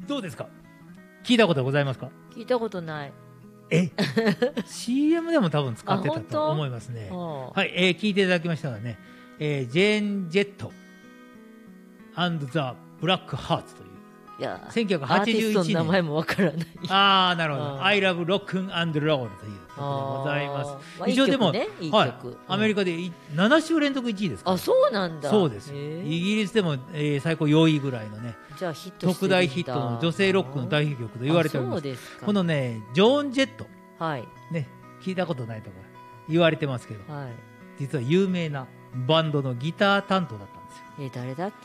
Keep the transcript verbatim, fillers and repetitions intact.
どうですか、聞いたことございますか？ 聞いたことない。 えシーエム でも多分使ってたと思いますね。はい、えー、聞いていただきましたらね、えー、ジェーン・ジェット and the Black Hearts という、 いやせんきゅうひゃくはちじゅういちねん、 アーティストの名前もわからない。 ああ、なるほど。I love rock and roll ということでございます。 まあ、 一応でも、 いい曲ね、いい曲、 はい、アメリカでななしゅう連続いちいですから。 あ、そうなんだ。 そうです。イギリスでも、えー、最高よんいぐらいのね、 じゃあヒットしてるんだ。 特大ヒットの女性ロックの代表曲と言われております。 そうですか。 このね、ジョーン・ジェット、 はい、 ね、聞いたことないとか言われてますけど、はい、実は有名なバンドのギター担当だったんですよ。 えー、誰だっけ